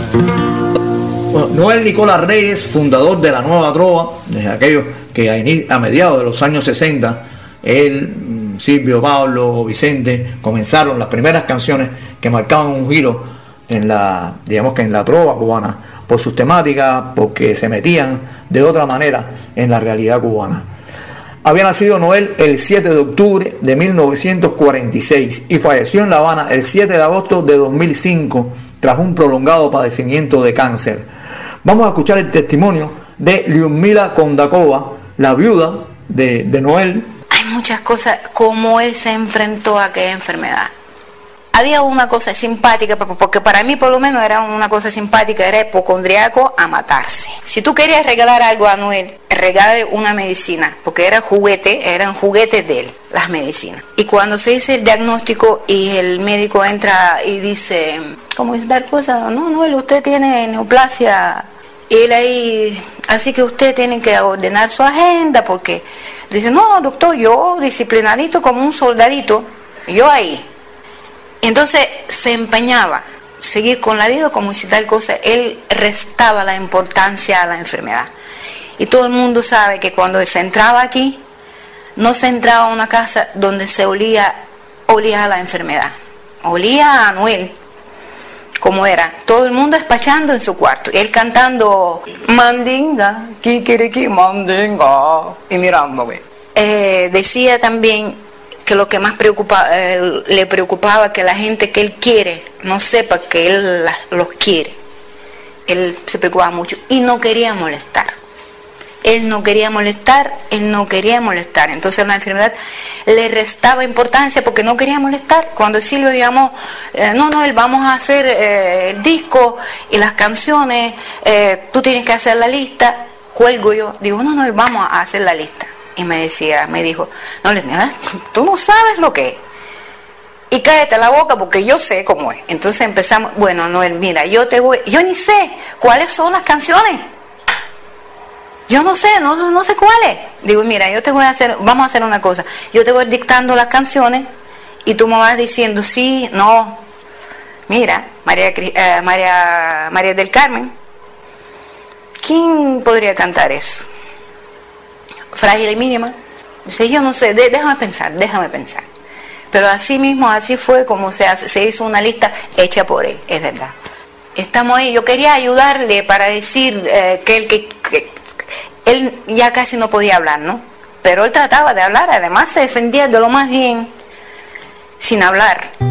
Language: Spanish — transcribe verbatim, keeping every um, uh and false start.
Bueno, Noel Nicolás Reyes, fundador de la Nueva Trova, desde aquellos que a, a mediados de los años sesenta, él, Silvio, Pablo, Vicente, comenzaron las primeras canciones que marcaban un giro en la, digamos que en la trova cubana, por sus temáticas, porque se metían de otra manera en la realidad cubana. Había nacido Noel el siete de octubre de mil novecientos cuarenta y seis y falleció en La Habana el siete de agosto de dos mil cinco tras un prolongado padecimiento de cáncer. Vamos a escuchar el testimonio de Lyudmila Kondakova, la viuda de, de Noel. Hay muchas cosas, cómo él se enfrentó a aquella enfermedad. Había una cosa simpática, porque para mí por lo menos era una cosa simpática, era hipocondriaco a matarse. Si tú querías regalar algo a Noel, regale una medicina, porque era juguete, eran juguetes de él, las medicinas. Y cuando se hizo el diagnóstico y el médico entra y dice, ¿cómo es tal cosa? No, Noel, usted tiene neoplasia. Y él ahí, así que usted tiene que ordenar su agenda, porque dice, no, doctor, yo disciplinadito como un soldadito, yo ahí. Entonces se empeñaba seguir con la vida como si tal cosa. Él restaba la importancia a la enfermedad. Y todo el mundo sabe que cuando se entraba aquí, no se entraba a una casa donde se olía, olía a la enfermedad. Olía a Noel, como era. Todo el mundo despachando en su cuarto. Él cantando, mandinga, kikiriki, mandinga, y mirándome. Eh, decía también que lo que más preocupa, eh, le preocupaba que la gente que él quiere no sepa que él la, los quiere. Él se preocupaba mucho y no quería molestar. Él no quería molestar, él no quería molestar. Entonces la enfermedad le restaba importancia porque no quería molestar. Cuando Silvio llamó, eh, no, no, él vamos a hacer eh, el disco y las canciones, eh, tú tienes que hacer la lista. Cuelgo yo, digo, no, no, él vamos a hacer la lista. Y me decía, me dijo, no, mira, tú no sabes lo que es. Y cállate la boca porque yo sé cómo es. Entonces empezamos, bueno, Noel, mira, yo te voy, yo ni sé cuáles son las canciones. Yo no sé, no, no sé cuáles. Digo, mira, yo te voy a hacer, vamos a hacer una cosa. Yo te voy dictando las canciones y tú me vas diciendo sí, no. Mira, María, eh, María, María del Carmen, ¿quién podría cantar eso? Frágil y mínima. Dice, yo no sé, de, déjame pensar, déjame pensar. Pero así mismo, así fue como se, hace, se hizo una lista hecha por él, es verdad. Estamos ahí, yo quería ayudarle para decir eh, que, él, que, que él ya casi no podía hablar, ¿no? Pero él trataba de hablar, además se defendía de lo más bien, sin hablar.